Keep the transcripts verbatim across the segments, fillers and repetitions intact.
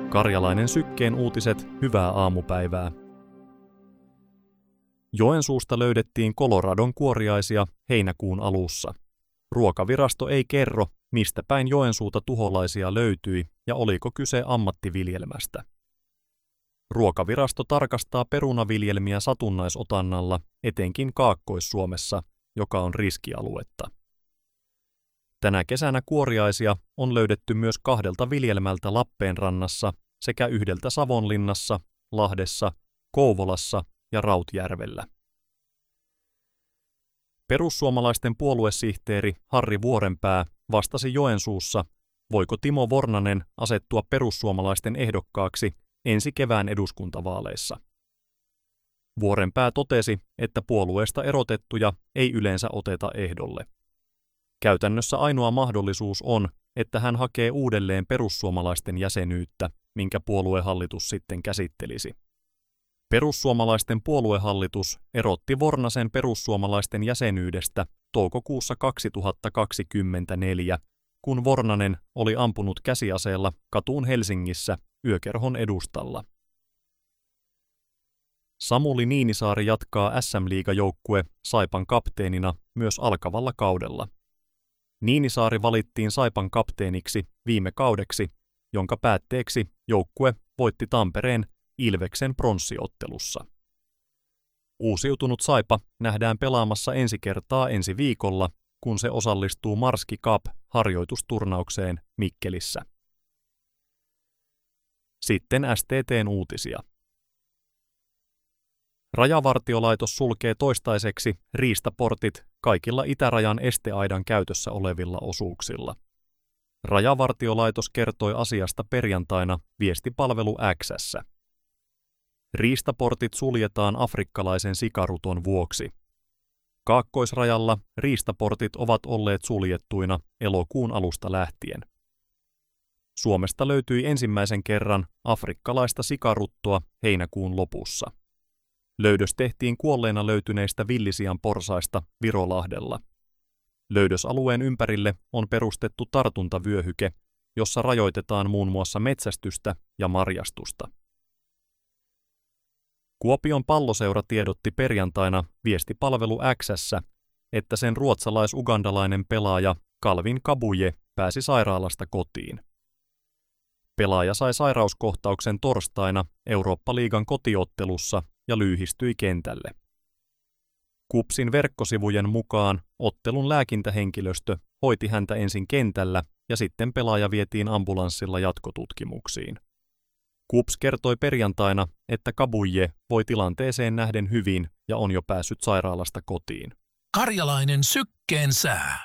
Karjalainen Sykkeen uutiset, hyvää aamupäivää. Joensuusta löydettiin Coloradon kuoriaisia heinäkuun alussa. Ruokavirasto ei kerro, mistä päin Joensuuta tuholaisia löytyi ja oliko kyse ammattiviljelmästä. Ruokavirasto tarkastaa perunaviljelmiä satunnaisotannalla, etenkin Kaakkois-Suomessa, joka on riskialuetta. Tänä kesänä kuoriaisia on löydetty myös kahdelta viljelmältä Lappeenrannassa sekä yhdeltä Savonlinnassa, Lahdessa, Kouvolassa ja Rautjärvellä. Perussuomalaisten puoluesihteeri Harri Vuorenpää vastasi Joensuussa, voiko Timo Vornanen asettua perussuomalaisten ehdokkaaksi ensi kevään eduskuntavaaleissa. Vuorenpää totesi, että puolueesta erotettuja ei yleensä oteta ehdolle. Käytännössä ainoa mahdollisuus on, että hän hakee uudelleen perussuomalaisten jäsenyyttä, minkä puoluehallitus sitten käsittelisi. Perussuomalaisten puoluehallitus erotti Vornasen perussuomalaisten jäsenyydestä toukokuussa kaksituhattakaksikymmentäneljä, kun Vornanen oli ampunut käsiaseella katuun Helsingissä yökerhon edustalla. Samuli Niinisaari jatkaa S M-liigajoukkue Saipan kapteenina myös alkavalla kaudella. Niinisaari valittiin Saipan kapteeniksi viime kaudeksi, jonka päätteeksi joukkue voitti Tampereen Ilveksen pronssiottelussa. Uusiutunut Saipa nähdään pelaamassa ensi kertaa ensi viikolla, kun se osallistuu Marski Cup-harjoitusturnaukseen Mikkelissä. Sitten S T T:n uutisia. Rajavartiolaitos sulkee toistaiseksi riistaportit kaikilla itärajan esteaidan käytössä olevilla osuuksilla. Rajavartiolaitos kertoi asiasta perjantaina viestipalvelu X:ssä. Riistaportit suljetaan afrikkalaisen sikaruton vuoksi. Kaakkoisrajalla riistaportit ovat olleet suljettuina elokuun alusta lähtien. Suomesta löytyi ensimmäisen kerran afrikkalaista sikaruttoa heinäkuun lopussa. Löydös tehtiin kuolleena löytyneistä villisian porsaista Virolahdella. Löydösalueen ympärille on perustettu tartuntavyöhyke, jossa rajoitetaan muun muassa metsästystä ja marjastusta. Kuopion Palloseura tiedotti perjantaina viestipalvelu X:ssä, että sen ruotsalais-ugandalainen pelaaja Calvin Kabuje pääsi sairaalasta kotiin. Pelaaja sai sairauskohtauksen torstaina Eurooppa-liigan kotiottelussa ja lyyhistyi kentälle. KuPSin verkkosivujen mukaan ottelun lääkintähenkilöstö hoiti häntä ensin kentällä ja sitten pelaaja vietiin ambulanssilla jatkotutkimuksiin. KuPS kertoi perjantaina, että Kabuje voi tilanteeseen nähden hyvin ja on jo päässyt sairaalasta kotiin. Karjalainen Sykkeen sää.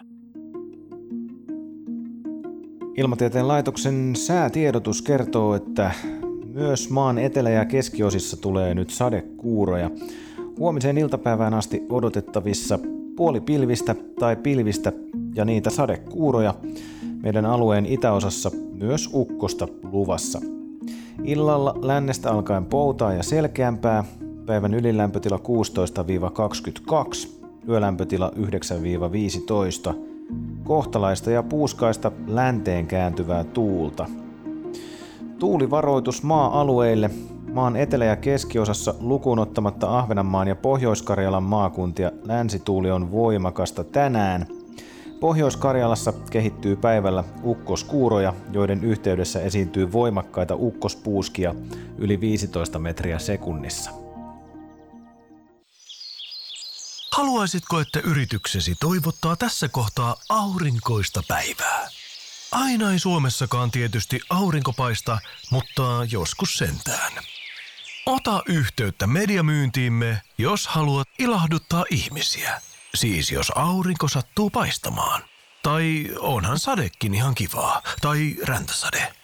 Ilmatieteen laitoksen säätiedotus kertoo, että myös maan etelä- ja keskiosissa tulee nyt sadekuuroja. Huomiseen iltapäivään asti odotettavissa puolipilvistä tai pilvistä ja niitä sadekuuroja. Meidän alueen itäosassa myös ukkosta luvassa. Illalla lännestä alkaen poutaa ja selkeämpää. Päivän ylilämpötila kuusitoista kaksikymmentäkaksi, yölämpötila yhdeksän viisitoista. Kohtalaista ja puuskaista länteen kääntyvää tuulta. Tuulivaroitus maa-alueille. Maan etelä- ja keskiosassa lukuun ottamatta Ahvenanmaan ja Pohjois-Karjalan maakuntia länsituuli on voimakasta tänään. Pohjois-Karjalassa kehittyy päivällä ukkoskuuroja, joiden yhteydessä esiintyy voimakkaita ukkospuuskia yli viisitoista metriä sekunnissa. Haluaisitko, että yrityksesi toivottaa tässä kohtaa aurinkoista päivää? Aina ei Suomessakaan tietysti aurinko paista, mutta joskus sentään. Ota yhteyttä mediamyyntiimme, jos haluat ilahduttaa ihmisiä. Siis jos aurinko sattuu paistamaan. Tai onhan sadekin ihan kivaa. Tai räntäsade.